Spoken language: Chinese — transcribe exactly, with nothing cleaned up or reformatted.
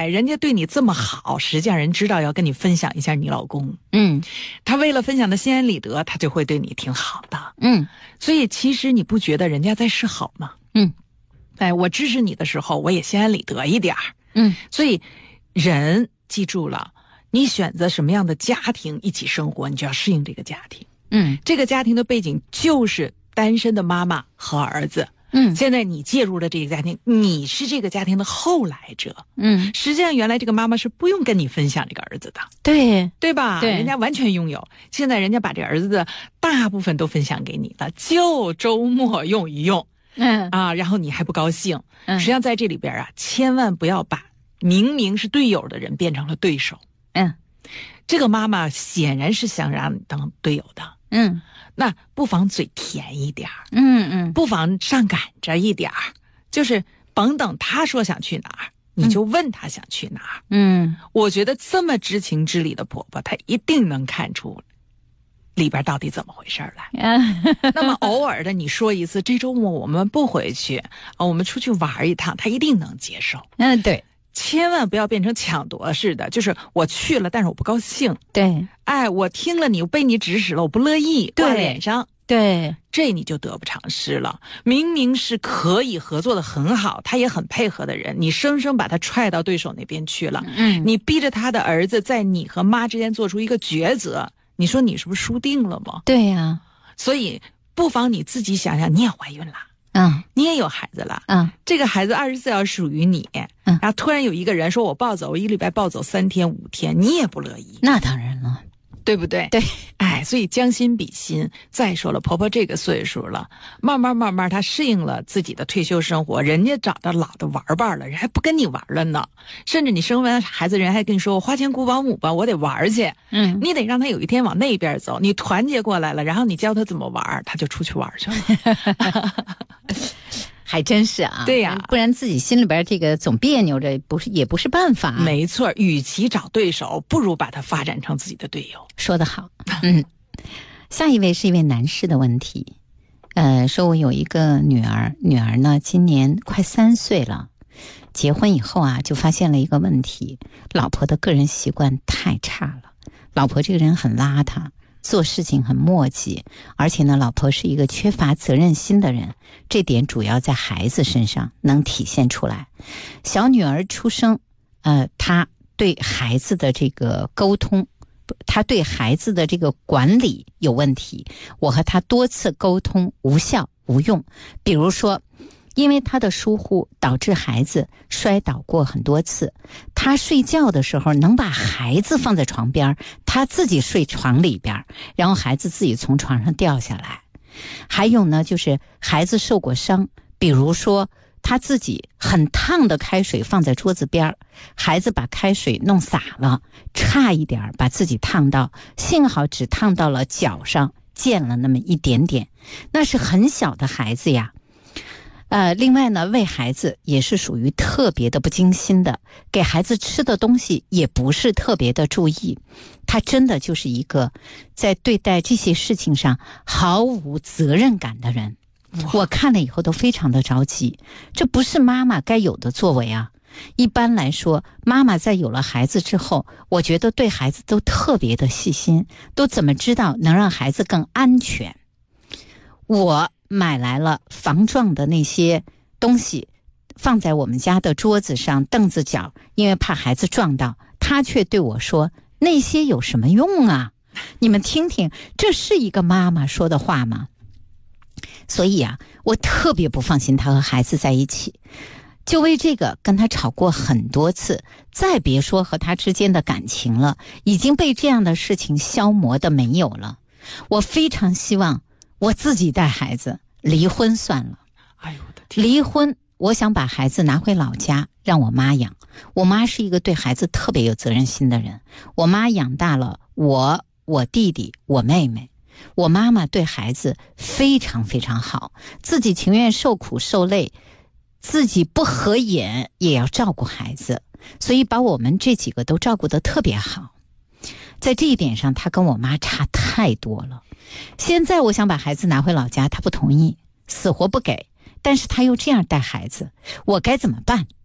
人家对你这么好，实际上人知道要跟你分享一下你老公。 嗯， 他为了分享的心安理得，他就会对你挺好的。 嗯， 所以其实你不觉得人家在示好吗？ 嗯， 哎，我支持你的时候，我也心安理得一点儿。 嗯， 所以人记住了，你选择什么样的家庭一起生活，你就要适应这个家庭。 嗯， 这个家庭的背景就是单身的妈妈和儿子。 嗯， 现在你介入了这个家庭，你是这个家庭的后来者。 嗯， 实际上原来这个妈妈是不用跟你分享这个儿子的。 对， 对吧？ 对， 人家完全拥有。现在人家把这儿子的大部分都分享给你了，就周末用一用。 嗯啊，然后你还不高兴。 嗯， 实际上在这里边啊，千万不要把明明是队友的人变成了对手。 嗯， 这个妈妈显然是想让你当队友的。 嗯， 那不妨嘴甜一点儿。 嗯嗯， 不妨上赶着一点儿，就是甭等他说想去哪儿，你就问他想去哪儿。 嗯， 我觉得这么知情知理的婆婆，她一定能看出里边到底怎么回事来。那么偶尔的你说一次，这周末我们不回去啊，我们出去玩一趟，她一定能接受。 嗯，对， 千万不要变成抢夺似的，就是我去了，但是我不高兴。 对， 哎，我听了你被你指使了，我不乐意，挂脸上。 对， 这你就得不偿失了。明明是可以合作的很好，他也很配合的人，你生生把他踹到对手那边去了。 嗯， 你逼着他的儿子在你和妈之间做出一个抉择，你说你是不是输定了吗？ 对呀、啊， 所以不妨你自己想想，你也怀孕了， 嗯， 你也有孩子了， 嗯， 这个孩子二十四小时属于你， 嗯， 然后突然有一个人说我抱走，我一个礼拜抱走三天五天，你也不乐意。 那当然了。 对不对？ 对， 哎，所以将心比心。再说了，婆婆这个岁数了，慢慢慢慢她适应了自己的退休生活，人家找到老的玩伴了，人还不跟你玩了呢。甚至你生完孩子，人还跟你说我花钱雇保姆吧，我得玩去。 嗯， 你得让他有一天往那边走，你团结过来了，然后你教他怎么玩，他就出去玩去了。 还真是啊， 对呀、 啊，不然自己心里边这个总别扭着，不是也不是办法、啊。 没错，与其找对手，不如把它发展成自己的队友。 说得好，嗯。下一位是一位男士的问题，呃，说我有一个女儿，女儿呢今年快三岁了，结婚以后啊，就发现了一个问题，老婆的个人习惯太差了，老婆这个人很邋遢。做事情很磨叽，而且呢，老婆是一个缺乏责任心的人，这点主要在孩子身上能体现出来。小女儿出生，呃，她对孩子的这个沟通，她对孩子的这个管理有问题，我和她多次沟通无效无用。比如说，因为他的疏忽导致孩子摔倒过很多次，他睡觉的时候能把孩子放在床边，他自己睡床里边，然后孩子自己从床上掉下来。还有呢，就是孩子受过伤，比如说他自己很烫的开水放在桌子边，孩子把开水弄洒了，差一点把自己烫到，幸好只烫到了脚上，溅了那么一点点，那是很小的孩子呀。呃，另外呢，喂孩子也是属于特别的不精心的，给孩子吃的东西也不是特别的注意，他真的就是一个在对待这些事情上毫无责任感的人。我看了以后都非常的着急，这不是妈妈该有的作为啊。一般来说，妈妈在有了孩子之后，我觉得对孩子都特别的细心，都怎么知道能让孩子更安全。我买来了防撞的那些东西，放在我们家的桌子上凳子角，因为怕孩子撞到，他却对我说那些有什么用啊？你们听听，这是一个妈妈说的话吗？所以啊，我特别不放心他和孩子在一起，就为这个跟他吵过很多次，再别说和他之间的感情了，已经被这样的事情消磨的没有了。我非常希望我自己带孩子，离婚算了。 哎呦我的天！ 离婚，我想把孩子拿回老家，让我妈养。我妈是一个对孩子特别有责任心的人，我妈养大了我、我弟弟、我妹妹。我妈妈对孩子非常非常好，自己情愿受苦受累，自己不合眼也要照顾孩子，所以把我们这几个都照顾得特别好。在这一点上，她跟我妈差太多了。现在我想把孩子拿回老家，她不同意，死活不给，但是她又这样带孩子，我该怎么办？